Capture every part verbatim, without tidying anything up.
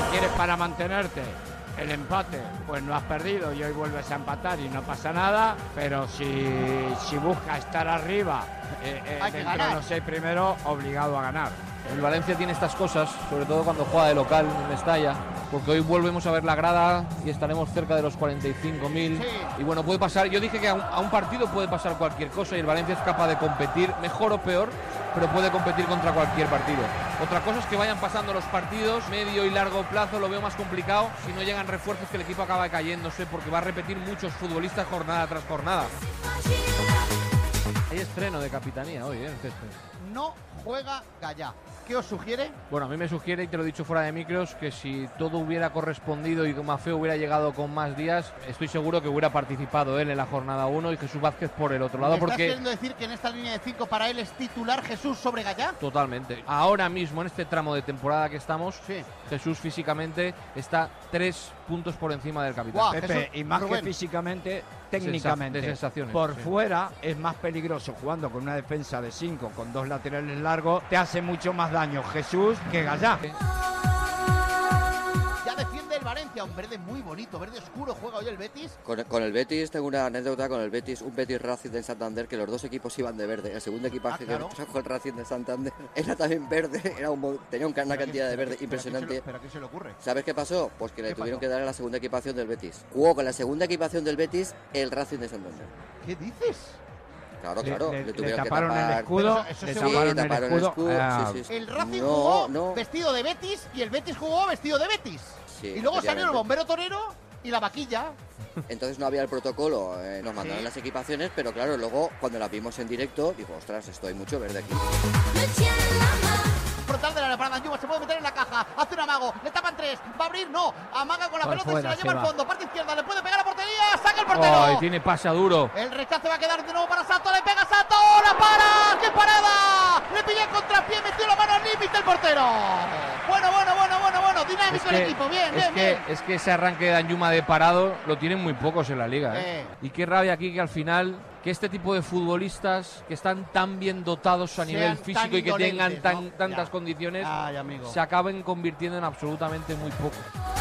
quieres para mantenerte el empate, pues no has perdido y hoy vuelves a empatar y no pasa nada, pero si, si buscas estar arriba eh, eh, dentro ganar. de los seis primeros, obligado a ganar. El Valencia tiene estas cosas, sobre todo cuando juega de local en Mestalla, porque hoy volvemos a ver la grada y estaremos cerca de los cuarenta y cinco mil. Sí. Y bueno, puede pasar, yo dije que a un, a un partido puede pasar cualquier cosa y el Valencia es capaz de competir, mejor o peor, pero puede competir contra cualquier partido. Otra cosa es que vayan pasando los partidos, medio y largo plazo, lo veo más complicado si no llegan refuerzos, que el equipo acaba cayéndose, porque va a repetir muchos futbolistas jornada tras jornada. Hay estreno de capitanía hoy, ¿eh? En césped. No juega Gallá. ¿Qué os sugiere? Bueno, a mí me sugiere, y te lo he dicho fuera de micros, que si todo hubiera correspondido y Mafeo hubiera llegado con más días, estoy seguro que hubiera participado él en la jornada uno y Jesús Vázquez por el otro lado. ¿Estás Porque queriendo decir que en esta línea de cinco para él es titular Jesús sobre Gallá? Totalmente. Ahora mismo, en este tramo de temporada que estamos, sí. Jesús físicamente está tres puntos por encima del capitán. Wow, Pepe, Jesús, y más Rubén. Que físicamente, técnicamente, de sensaciones, por sí. fuera es más peligroso jugando con una defensa de cinco, con dos laterales largos, te hace mucho más daño Jesús que Gallá. Ya defiende el Valencia, un verde muy bonito, verde oscuro, juega hoy el Betis. Con, con el Betis, tengo una anécdota con el Betis, un Betis Racing de Santander, que los dos equipos iban de verde. El segundo equipaje ah, claro. que sacó el Racing de Santander era también verde, era un, tenía un, una cantidad de verde impresionante. ¿Pero a qué se le ocurre? ¿Sabes qué pasó? Pues que le tuvieron pasó? que dar a la segunda equipación del Betis. Jugó con la segunda equipación del Betis el Racing de Santander. ¿Qué dices? Claro, claro, le, le, le tuvieron le taparon que tapar el escudo, eso, eso le sí, taparon, taparon el escudo. El, escudo Ah, sí, sí, sí. el Racing no, jugó no. vestido de Betis y el Betis jugó vestido de Betis. Sí, y luego salió el bombero torero y la vaquilla. Entonces no había el protocolo, eh, nos mandaron sí. las equipaciones, pero claro, luego cuando las vimos en directo, digo, ostras, esto hay mucho verde aquí. Frontal de la para Danjuma, se puede meter en la caja, hace un amago, le tapan tres, va a abrir, no, amaga con la por pelota fuera, y se la lleva se al va. fondo, parte izquierda, le puede pegar a portería, saca el portero. Ay, tiene pasa duro. El rechazo va a quedar de nuevo para Sato, le pega Sato, la para, ¡qué parada! Le pilla el contrapié, metió la mano al límite el portero. Bueno, bueno, bueno, bueno, bueno, dinámico es que, el equipo, bien, es bien, que, bien. Es que ese arranque de Danjuma de parado lo tienen muy pocos en la liga, ¿eh? Eh. Y qué rabia aquí que al final, que este tipo de futbolistas que están tan bien dotados a Sean nivel tan físico y que tengan indolentes, tan, ¿no? tantas Ya. condiciones, Ay, amigo. se acaben convirtiendo en absolutamente muy poco.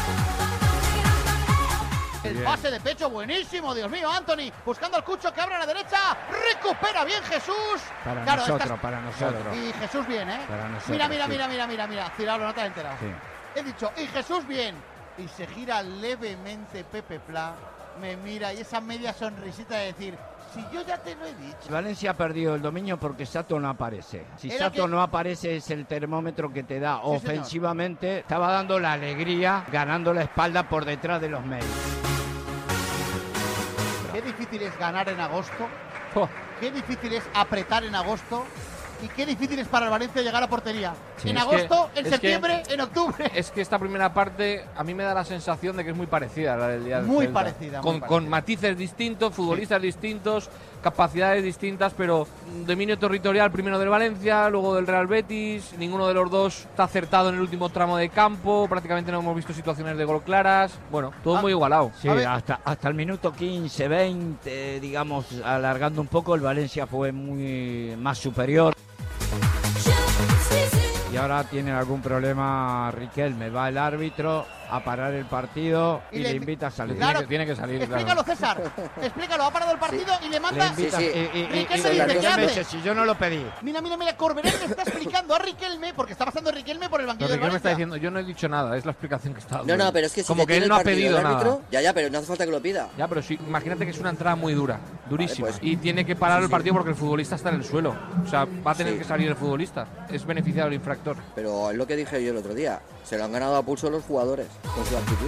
El Bien. pase de pecho buenísimo, Dios mío, Anthony, buscando al Cucho que abre a la derecha, recupera bien Jesús. Para Claro, nosotros, estas- para nosotros. Y Jesús bien, ¿eh? Para nosotros, mira, mira, sí. mira, mira, mira, mira, Ciralo, no te has enterado. Sí. He dicho, y Jesús bien. Y se gira levemente Pepe Pla, me mira y esa media sonrisita de decir, si yo ya te lo he dicho. Valencia ha perdido el dominio porque Sato no aparece. Si Era Sato que- no aparece es el termómetro que te da Sí, ofensivamente. Estaba dando la alegría, ganando la espalda por detrás de los medios. Qué difícil es ganar en agosto, Oh, qué difícil es apretar en agosto y qué difícil es para el Valencia llegar a portería. Sí, en es agosto, que- en es septiembre, en octubre. Es que esta primera parte a mí me da la sensación de que es muy parecida a la del día del Muy Celta. parecida, muy Con, parecida. con matices distintos, futbolistas distintos, capacidades distintas, pero dominio territorial primero del Valencia, luego del Real Betis. Ninguno de los dos está acertado en el último tramo de campo. Prácticamente no hemos visto situaciones de gol claras. Bueno, todo Ah, muy igualado. sí, hasta, hasta el minuto quince, veinte, digamos, alargando un poco, el Valencia fue muy más superior. Y ahora tiene algún problema Riquelme. Va el árbitro a parar el partido y, Y le, le- invita a salir. Claro. Tiene, que, tiene que salir, Explícalo, claro. César. Explícalo, ha parado el partido y le Le manda. invita, Sí, sí. y- y- y- Riquelme y- dice, y ¿qué Riquelme hace? dice, si yo no lo pedí. Mira, mira, mira, Corberán le está explicando a Riquelme, porque está pasando Riquelme por el banquillo Pero del Riquelme está Valencia. diciendo, yo no he dicho nada, es la explicación que está dando. No, no, pero es que si Como te que tiene él no el ha partido pedido el árbitro, nada. Ya, ya, pero no hace falta que lo pida. Ya, pero sí, imagínate que es una entrada muy dura, durísima. Vale, pues- y tiene que parar Sí, el sí. partido porque el futbolista está en el suelo. O sea, va a tener Sí. que salir el futbolista. Es beneficiado el infractor. Pero es lo que dije yo el otro día. Se lo han ganado a pulso los jugadores con su actitud.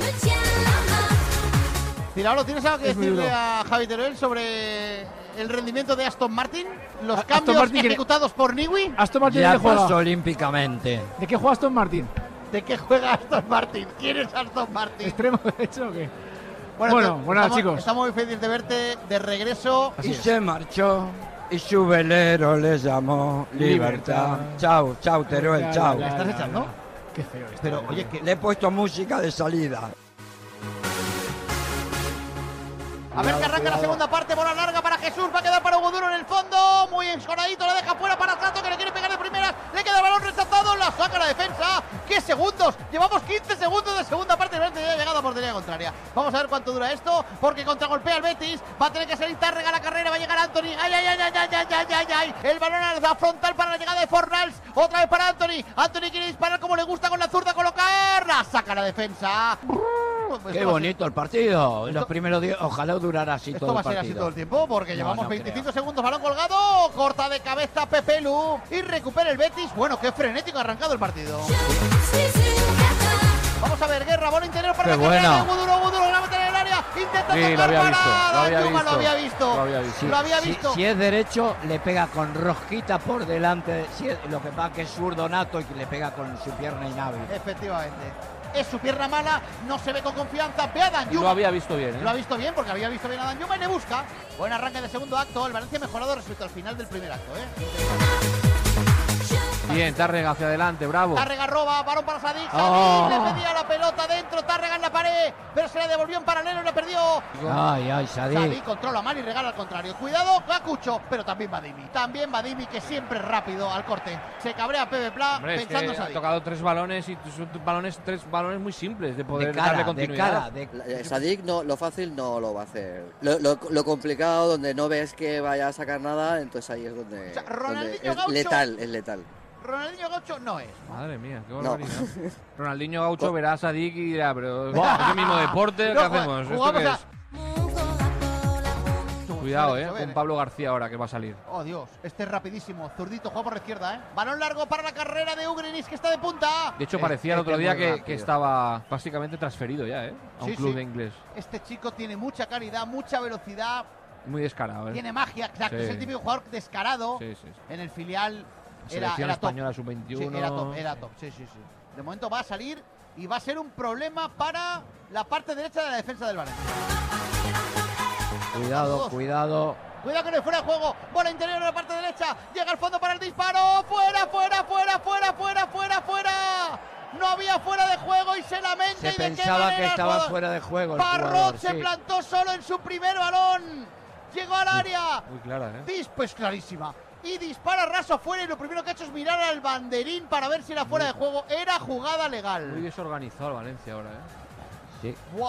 Ciralo, ¿tienes algo que Es muy decirle duro. a Javi Teruel sobre el rendimiento de Aston Martin? Los A- Aston cambios Martin quiere- ejecutados por Niwi. Aston Martin, Ya ¿de qué juega? pasó olímpicamente. ¿De qué juega Aston Martin? ¿De qué juega Aston Martin? ¿Quién es Aston Martin? ¿Extremo derecho o qué? Bueno, Bueno, te- bueno, estamos, chicos. Estamos muy felices de verte de regreso. Y se marchó y su velero le llamó Libertad. Libertad. Chao, chao Teruel, Ya, chao. ya, ¿Estás ya, echando? ya. Qué feo esto. Pero, oye, que Le he puesto música de salida. A ver que arranca la segunda parte, bola larga para Jesús, va a quedar para Hugo Duro en el fondo, muy ensoradito, la deja fuera para Sato que le quiere pegar de primeras, le queda el balón rechazado, la saca la defensa. ¡Qué segundos! Llevamos quince segundos de segunda parte, el Betis ya ha llegado a portería contraria. Vamos a ver cuánto dura esto, porque contragolpea el Betis, va a tener que salir Tárrega a la carrera, va a llegar Anthony, ¡ay, ay, ay, ay, ay, ay, ay, ay, ay! El balón a la frontal para la llegada de Fornals, otra vez para Anthony, Anthony quiere disparar como le gusta con la zurda, colocar, la saca la defensa. Pues qué bonito el partido. Esto, los primeros días, ojalá durara así todo el partido. Esto va a ser así todo el tiempo porque no, llevamos no veinticinco creo. segundos, balón colgado, corta de cabeza Pepe Lu y recupera el Betis. Bueno, qué frenético ha arrancado el partido. Vamos a ver, Guerra, bola interior para qué la bueno. carrera de Guduro, Guduro la mete en el área, intenta Sí, tocar lo había para visto, lo había Danjuma, visto, lo había visto, lo había visto. lo había Si, visto. si es derecho, le pega con rosquita por delante. Si es, lo que pasa que es zurdo nato y que le pega con su pierna inhábil. Efectivamente. Es su pierna mala, no se ve con confianza. Ve a Danjuma. Lo había visto bien, ¿eh? Lo ha visto bien porque había visto bien a Danjuma y le busca. Buen arranque de segundo acto. El Valencia ha mejorado respecto al final del primer acto, ¿eh? Bien, Tárrega hacia adelante, bravo. Tárrega roba, balón para Sadik. Sadik Oh. le pedía la pelota dentro. Tárrega en la pared, pero se la devolvió en paralelo y la perdió. Ay, ay, Sadik. Sadik controla mal y regala al contrario. Cuidado, Gacucho, pero también Badimi. También Badimi, que siempre es rápido al corte. Se cabrea Pepe Pla Hombre, es pensando que en ha Sadik. tocado tres balones y son balones, tres balones muy simples de poder De cara, darle de continuidad. cara. De... La- eh, Sadik no, lo fácil no lo va a hacer. Lo, lo- lo complicado, donde no ves que vaya a sacar nada, entonces ahí es donde, O sea, donde Ronaldinho es Gaucho- letal, es letal. Ronaldinho Gaucho no es. Madre mía, qué No. barbaridad. Ronaldinho Gaucho verá a Sadik y dirá, pero es el mismo deporte, ¿qué No, hacemos? ¿Esto jugamos qué a- es? Cuidado, eh, Llover, con Pablo García ahora que va a salir. Oh, Dios, este es rapidísimo. Zurdito, juega por la izquierda, ¿eh? Balón largo para la carrera de Ugrinis, que está de punta. De hecho, Es- parecía el es que otro es día muy que, rápido. que estaba básicamente transferido ya, ¿eh? A un Sí, club sí. de inglés. Este chico tiene mucha calidad, mucha velocidad, Muy descarado, ¿eh? tiene magia. Exacto, Sí. es el típico jugador descarado. Sí, sí, sí. En el filial era, Selección era top. española sub veintiuno. Sí, era top, era top. Sí, sí, sí. De momento va a salir y va a ser un problema para la parte derecha de la defensa del Valencia. Cuidado, Dos. cuidado. Cuidado que no es fuera de juego. Bola interior en la parte derecha. Llega al fondo para el disparo. Fuera, fuera, fuera, fuera, fuera, fuera, fuera. No había fuera de juego y se lamenta. Se y de qué pensaba manera que el estaba jugador- fuera de juego el Parrot jugador, se sí. plantó solo en su primer balón. Llegó al área. Muy clara, ¿eh? Dis, pues clarísima. Y dispara raso afuera y lo primero que ha hecho es mirar al banderín para ver si era fuera de juego. Era jugada Muy legal. desorganizado el Valencia ahora, ¿eh? Sí. Buah.